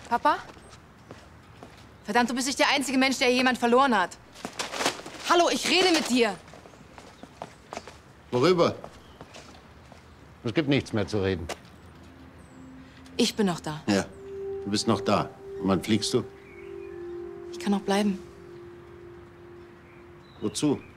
Papa? Verdammt, du bist nicht der einzige Mensch, der hier jemand verloren hat. Hallo, ich rede mit dir. Worüber? Es gibt nichts mehr zu reden. Ich bin noch da. Ja, du bist noch da. Und wann fliegst du? Ich kann noch bleiben. Wozu?